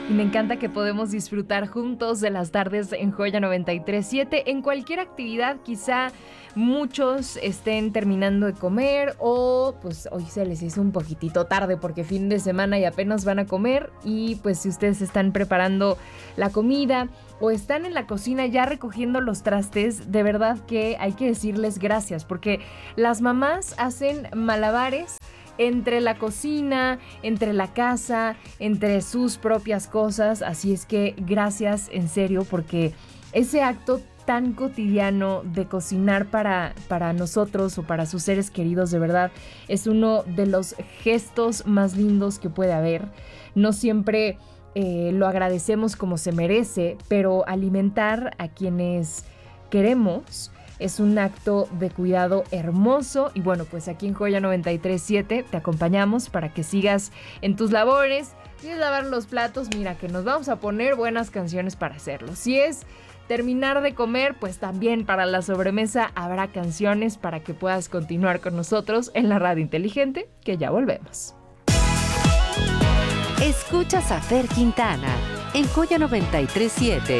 Y me encanta que podemos disfrutar juntos de las tardes en Joya 93.7 en cualquier actividad. Quizá muchos estén terminando de comer o pues hoy se les hizo un poquitito tarde porque fin de semana y apenas van a comer, y pues si ustedes están preparando la comida o están en la cocina ya recogiendo los trastes, de verdad que hay que decirles gracias, porque las mamás hacen malabares entre la cocina, entre la casa, entre sus propias cosas. Así es que gracias en serio, porque ese acto tan cotidiano de cocinar para nosotros o para sus seres queridos, de verdad, es uno de los gestos más lindos que puede haber. No siempre lo agradecemos como se merece, pero alimentar a quienes queremos es un acto de cuidado hermoso. Y bueno, pues aquí en Joya 93.7 te acompañamos para que sigas en tus labores. Si es lavar los platos, mira que nos vamos a poner buenas canciones para hacerlo. Si es terminar de comer, pues también para la sobremesa habrá canciones para que puedas continuar con nosotros en la radio inteligente, que ya volvemos. Escuchas a Fer Quintana en Joya 93.7.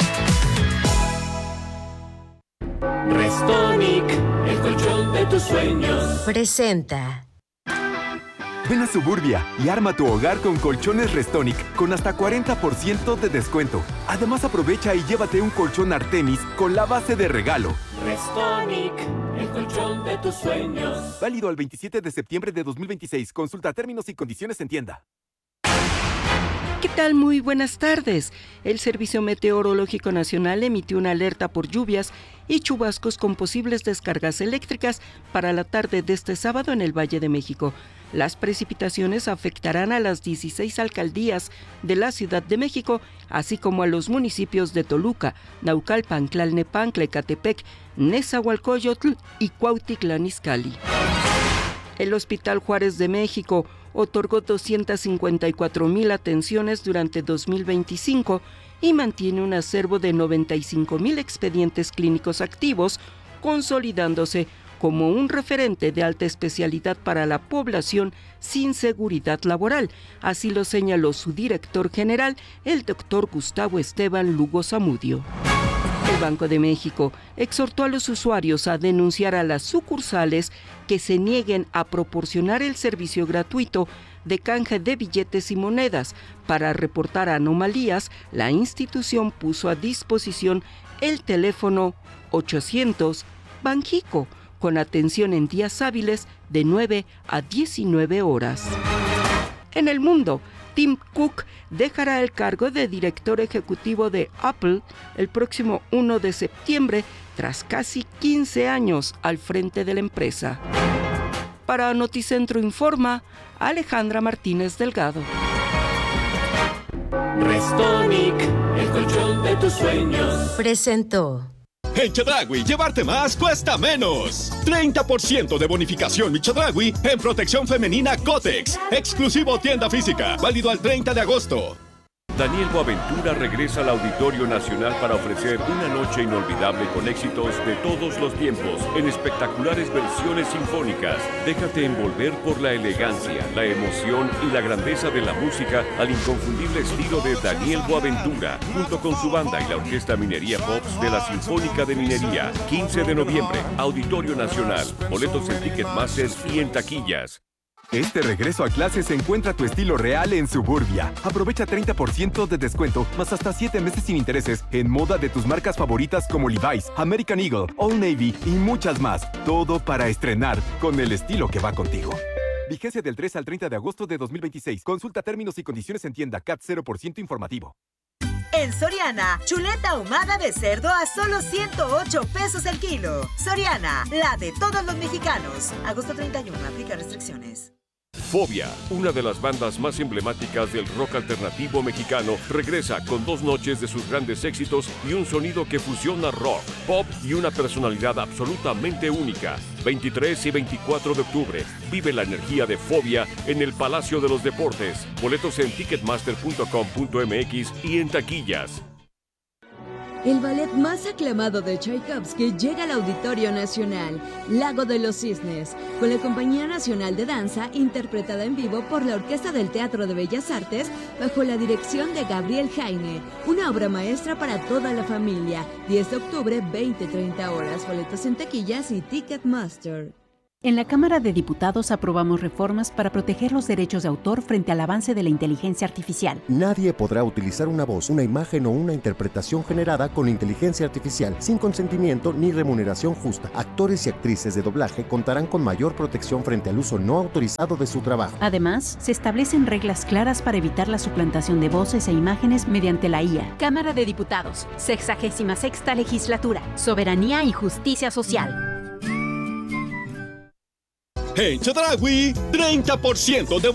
Restonic, el colchón de tus sueños, Presenta. Ven a Suburbia y arma tu hogar con colchones Restonic con hasta 40% de descuento. Además, aprovecha y llévate un colchón Artemis con la base de regalo. Restonic, el colchón de tus sueños. Válido al 27 de septiembre de 2026. Consulta términos y condiciones en tienda. ¿Qué tal? Muy buenas tardes. El Servicio Meteorológico Nacional emitió una alerta por lluvias y chubascos con posibles descargas eléctricas para la tarde de este sábado en el Valle de México. Las precipitaciones afectarán a las 16 alcaldías de la Ciudad de México, así como a los municipios de Toluca, Naucalpan, Tlalnepantla, Ecatepec, Nezahualcóyotl y Cuautitlán Izcalli. El Hospital Juárez de México otorgó 254,000 atenciones durante 2025 y mantiene un acervo de 95,000 expedientes clínicos activos, consolidándose como un referente de alta especialidad para la población sin seguridad laboral. Así lo señaló su director general, el doctor Gustavo Esteban Lugo Zamudio. El Banco de México exhortó a los usuarios a denunciar a las sucursales que se nieguen a proporcionar el servicio gratuito de canje de billetes y monedas. Para reportar anomalías, la institución puso a disposición el teléfono 800 Banjico, con atención en días hábiles de 9 a 19 horas. En el mundo, Tim Cook dejará el cargo de director ejecutivo de Apple el próximo 1 de septiembre, tras casi 15 años al frente de la empresa. Para Noticentro Informa, Alejandra Martínez Delgado. Restonic, el colchón de tus sueños, Presentó. En Chedraui, llevarte más cuesta menos. 30% de bonificación mi Chedraui en protección femenina Cotex. Exclusivo tienda física. Válido al 30 de agosto. Daniel Boaventura regresa al Auditorio Nacional para ofrecer una noche inolvidable con éxitos de todos los tiempos en espectaculares versiones sinfónicas. Déjate envolver por la elegancia, la emoción y la grandeza de la música al inconfundible estilo de Daniel Boaventura, junto con su banda y la Orquesta Minería Pops de la Sinfónica de Minería. 15 de noviembre, Auditorio Nacional. Boletos en Ticketmaster y en taquillas. Este regreso a clases encuentra tu estilo real en Suburbia. Aprovecha 30% de descuento, más hasta 7 meses sin intereses en moda de tus marcas favoritas como Levi's, American Eagle, Old Navy y muchas más. Todo para estrenar con el estilo que va contigo. Vigencia del 3 al 30 de agosto de 2026. Consulta términos y condiciones en tienda. CAT 0% informativo. En Soriana, chuleta ahumada de cerdo a solo 108 pesos el kilo. Soriana, la de todos los mexicanos. Agosto 31, aplica restricciones. Fobia, una de las bandas más emblemáticas del rock alternativo mexicano, regresa con 2 noches de sus grandes éxitos y un sonido que fusiona rock, pop y una personalidad absolutamente única. 23 y 24 de octubre, vive la energía de Fobia en el Palacio de los Deportes. Boletos en ticketmaster.com.mx y en taquillas. El ballet más aclamado de Tchaikovsky llega al Auditorio Nacional, Lago de los Cisnes, con la Compañía Nacional de Danza, interpretada en vivo por la Orquesta del Teatro de Bellas Artes, bajo la dirección de Gabriel Jaime. Una obra maestra para toda la familia. 10 de octubre, 20-30 horas. Boletos en taquillas y Ticketmaster. En la Cámara de Diputados aprobamos reformas para proteger los derechos de autor frente al avance de la inteligencia artificial. Nadie podrá utilizar una voz, una imagen o una interpretación generada con inteligencia artificial sin consentimiento ni remuneración justa. Actores y actrices de doblaje contarán con mayor protección frente al uso no autorizado de su trabajo. Además, se establecen reglas claras para evitar la suplantación de voces e imágenes mediante la IA. Cámara de Diputados, 66ª Legislatura, Soberanía y Justicia Social. En Chedraui, 30% de